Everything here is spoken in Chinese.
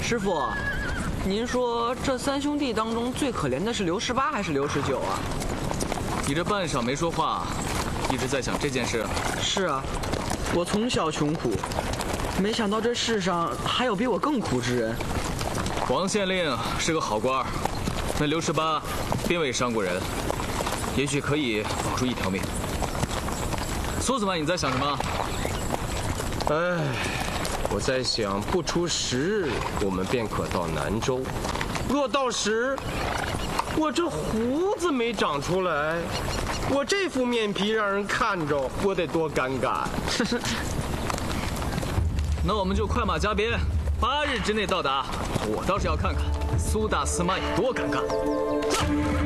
师傅，您说这三兄弟当中最可怜的是刘十八还是刘十九啊？ 你这半晌没说话，一直在想这件事。 是啊，我从小穷苦，没想到这世上还有比我更苦之人。 王县令是个好官，那刘十八并未伤过人，也许可以保住一条命。苏子曼，你在想什么？ 哎，我在想，不出10日，我们便可到南州。若到时，我这胡子没长出来，我这副面皮让人看着，我得多尴尬。 那我们就快马加鞭，8日之内到达。我倒是要看看苏大司马有多尴尬。